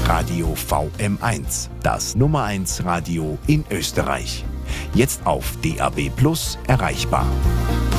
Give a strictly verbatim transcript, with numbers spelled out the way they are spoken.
Radio V M eins, das Nummer eins Radio in Österreich. Jetzt auf D A B Plus erreichbar.